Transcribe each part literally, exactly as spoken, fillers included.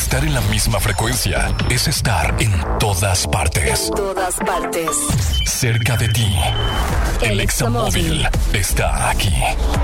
Estar en la misma frecuencia es estar en todas partes. En todas partes. Cerca de ti. El Examóvil está aquí.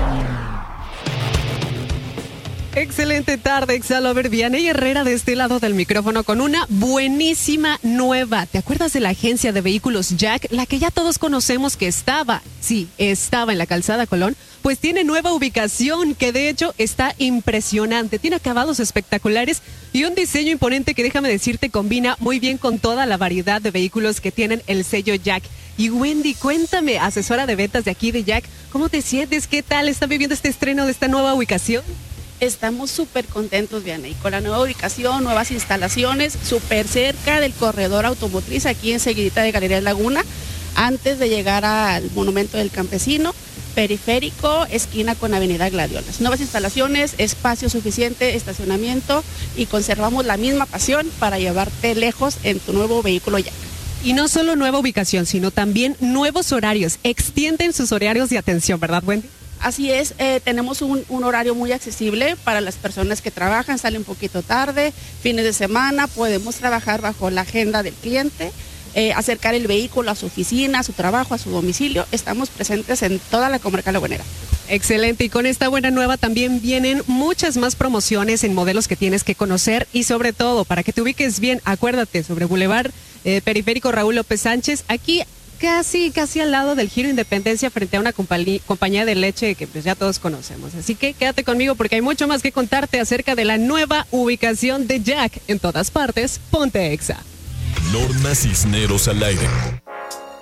Excelente tarde, Exalover. Vianey Herrera de este lado del micrófono con una buenísima nueva. ¿Te acuerdas de la agencia de vehículos Jack? La que ya todos conocemos que estaba, sí, estaba en la Calzada Colón. Pues tiene nueva ubicación que de hecho está impresionante. Tiene acabados espectaculares y un diseño imponente que, déjame decirte, combina muy bien con toda la variedad de vehículos que tienen el sello Jack. Y Wendy, cuéntame, asesora de ventas de aquí de Jack, ¿cómo te sientes? ¿Qué tal está viviendo este estreno de esta nueva ubicación? Estamos súper contentos, Vianey, con la nueva ubicación, nuevas instalaciones, súper cerca del corredor automotriz, aquí enseguidita de Galería Laguna, antes de llegar al Monumento del Campesino, periférico, esquina con Avenida Gladiolas. Nuevas instalaciones, espacio suficiente, estacionamiento y conservamos la misma pasión para llevarte lejos en tu nuevo vehículo Jack. Y no solo nueva ubicación, sino también nuevos horarios. Extienden sus horarios de atención, ¿verdad, Wendy? Así es, eh, tenemos un, un horario muy accesible para las personas que trabajan, salen un poquito tarde, fines de semana, podemos trabajar bajo la agenda del cliente, eh, acercar el vehículo a su oficina, a su trabajo, a su domicilio. Estamos presentes en toda la comarca lagunera. Excelente, y con esta buena nueva también vienen muchas más promociones en modelos que tienes que conocer y sobre todo, para que te ubiques bien, acuérdate, sobre Boulevard eh, Periférico Raúl López Sánchez, aquí casi, casi al lado del Giro Independencia, frente a una compañía, compañía de leche que pues ya todos conocemos. Así que quédate conmigo porque hay mucho más que contarte acerca de la nueva ubicación de Jack en todas partes. Ponte Exa. Norma Cisneros al aire.